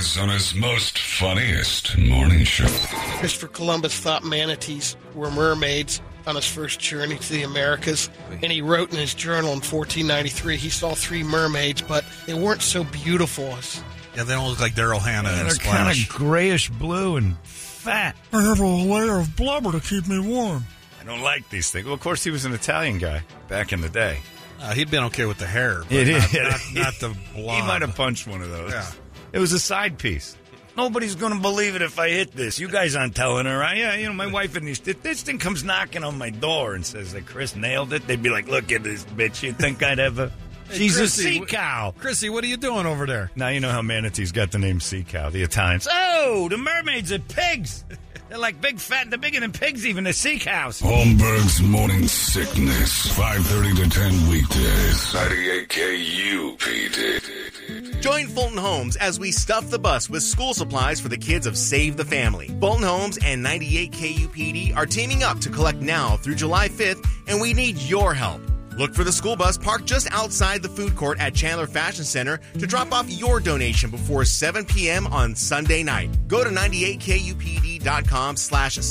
Arizona's most funniest morning show. Christopher Columbus thought manatees were mermaids on his first journey to the Americas, and he wrote in his journal in 1493 he saw 3 mermaids, but they weren't so beautiful. Yeah, they don't look like Daryl Hannah and They're Splash. kind of grayish blue and fat. I have a layer of blubber to keep me warm. I don't like these things. Well, of course, he was an Italian guy back in the day. He'd been okay with the hair, but not the blob. He might have punched one of those. Yeah. It was a side piece. Nobody's going to believe it if I hit this. You guys aren't telling her, right? Yeah, my wife and this thing comes knocking on my door and says that Chris nailed it. They'd be like, look at this bitch. You think I'd ever... She's Chrissy, a sea cow. Chrissy, what are you doing over there? Now you know how manatees got the name sea cow, the Italians. Oh, the mermaids are pigs. They're like big fat. They're bigger than pigs even. They're sea cows. Holmberg's Morning Sickness. 5:30 to 10 weekdays. 98 KUPD. Join Fulton Homes as we stuff the bus with school supplies for the kids of Save the Family. Fulton Homes and 98 KUPD are teaming up to collect now through July 5th, and we need your help. Look for the school bus parked just outside the food court at Chandler Fashion Center to drop off your donation before 7 p.m. on Sunday night. Go to 98kupd.com/